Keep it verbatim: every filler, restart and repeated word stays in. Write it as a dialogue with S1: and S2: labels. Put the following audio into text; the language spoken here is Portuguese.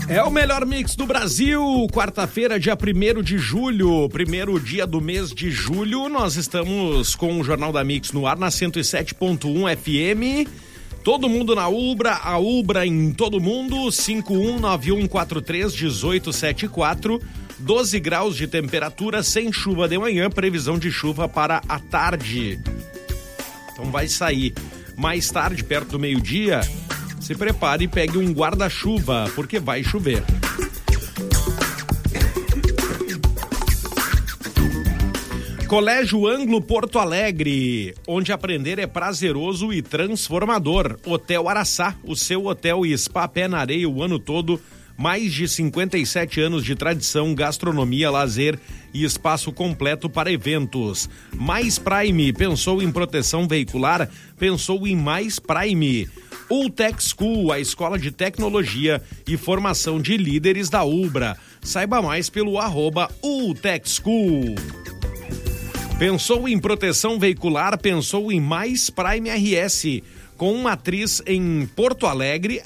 S1: É o melhor mix do Brasil, quarta-feira, dia primeiro de julho, primeiro dia do mês de julho, nós estamos com o Jornal da Mix no ar na cento e sete ponto um F M, todo mundo na Ubra, a Ubra em todo mundo, cinco um nove um quatro três um oito sete quatro, doze graus de temperatura, sem chuva de manhã, previsão de chuva para a tarde. Então vai sair mais tarde, perto do meio-dia. Se prepare e pegue um guarda-chuva, porque vai chover. Colégio Anglo Porto Alegre, onde aprender é prazeroso e transformador. Hotel Araçá, o seu hotel e spa pé na areia o ano todo. Mais de cinquenta e sete anos de tradição, gastronomia, lazer e espaço completo para eventos. Mais Prime, pensou em proteção veicular? Pensou em Mais Prime. Ultec School, a escola de tecnologia e formação de líderes da Ubra. Saiba mais pelo arroba Ultec School. Pensou em proteção veicular? Pensou em Mais Prime R S. Com matriz em Porto Alegre,